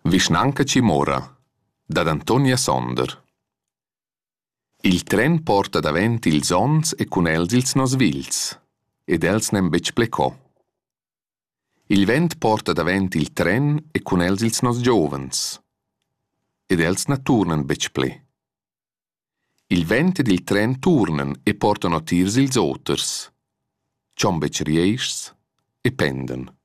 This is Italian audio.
Visnanca Cimora, da Antonia Sonder. Il tren porta davanti ils ons e cun els ils nos vils, ed els nem bec plecò. Il vent porta davanti il tren e cun els ils nos giovens, ed els na turnan bec ple. Il vent ed il tren turnan e portano tirs ils oters, cion bec riescs e penden.